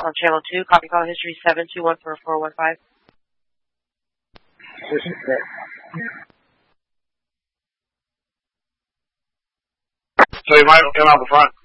on channel 2. Copy call history 7214415. So you might come out the front.